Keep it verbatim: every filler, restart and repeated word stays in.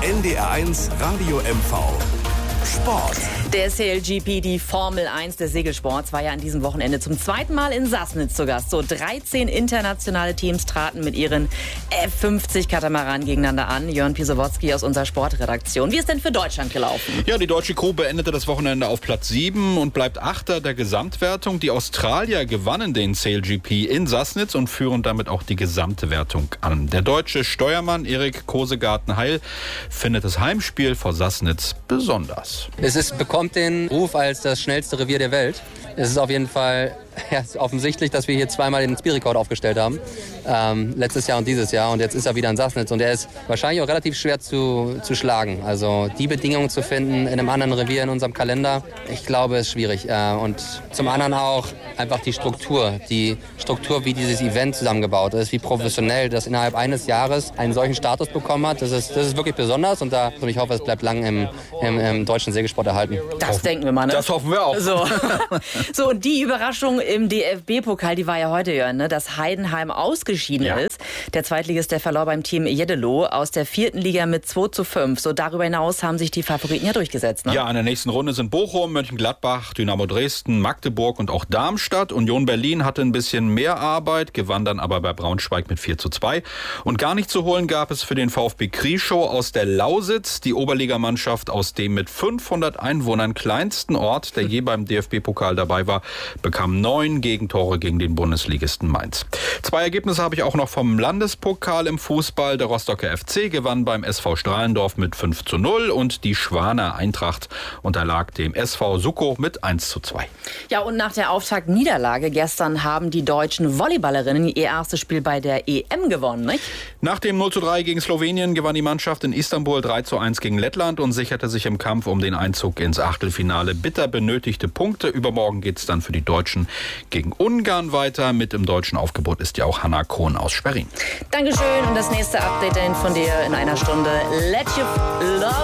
N D R eins Radio M V. Sport. Der C L G P, die Formel eins des Segelsports, war ja an diesem Wochenende zum zweiten Mal in Sassnitz zu Gast. So dreizehn internationale Teams traten mit ihren F fünfzig Katamaranen gegeneinander an. Jörn Pisowotzki aus unserer Sportredaktion. Wie ist denn für Deutschland gelaufen? Ja, die deutsche Crew beendete das Wochenende auf Platz sieben und bleibt Achter der Gesamtwertung. Die Australier gewannen den C L G P in Sassnitz und führen damit auch die gesamte Wertung an. Der deutsche Steuermann Erik Kosegarten-Heil findet das Heimspiel vor Sassnitz besonders. Es ist, bekommt den Ruf als das schnellste Revier der Welt. Es ist auf jeden Fall ja, offensichtlich, dass wir hier zweimal den Speedrekord aufgestellt haben. Ähm, letztes Jahr und dieses Jahr. Und jetzt ist er wieder in Sassnitz. Und er ist wahrscheinlich auch relativ schwer zu, zu schlagen. Also die Bedingungen zu finden in einem anderen Revier in unserem Kalender, ich glaube, ist schwierig. Äh, und zum anderen auch einfach die Struktur. Die Struktur, wie dieses Event zusammengebaut ist, wie professionell das innerhalb eines Jahres einen solchen Status bekommen hat. Das ist, das ist wirklich besonders. Und, da, und ich hoffe, es bleibt lang im, im, im deutschen Segelsport erhalten. Das hoffen, denken wir mal, ne? Das hoffen wir auch. So, so und die Überraschung im D F B-Pokal, die war ja heute, Jörn, ne, dass Heidenheim ausgeschieden ja. ist. Der Zweitligist, der verlor beim Team Jeddelo aus der vierten Liga mit zwei zu fünf. So darüber hinaus haben sich die Favoriten ja durchgesetzt. Ne? Ja, in der nächsten Runde sind Bochum, Mönchengladbach, Dynamo Dresden, Magdeburg und auch Darmstadt. Union Berlin hatte ein bisschen mehr Arbeit, gewann dann aber bei Braunschweig mit vier zu zwei. Und gar nicht zu holen gab es für den VfB Krieschow aus der Lausitz, die Oberligamannschaft aus dem mit fünfhundert Einwohnern kleinsten Ort, der je beim D F B-Pokal dabei war, bekam neun Gegentore gegen den Bundesligisten Mainz. Zwei Ergebnisse habe ich auch noch vom Landespokal im Fußball. Der Rostocker F C gewann beim S V Strahlendorf mit fünf zu null und die Schwaner Eintracht unterlag dem S V Suckow mit eins zu zwei. Ja, und nach der Auftaktniederlage gestern haben die deutschen Volleyballerinnen ihr erstes Spiel bei der E M gewonnen, nicht? Nach dem null zu drei gegen Slowenien gewann die Mannschaft in Istanbul drei zu eins gegen Lettland und sicherte sich im Kampf um den Einzug ins Achtelfinale bitter benötigte Punkte. Übermorgen geht es dann für die Deutschen gegen Ungarn weiter. Mit im deutschen Aufgebot ist ja auch Hanna Kohn aus Schwerin. Dankeschön und das nächste Update von dir in einer Stunde. Let you love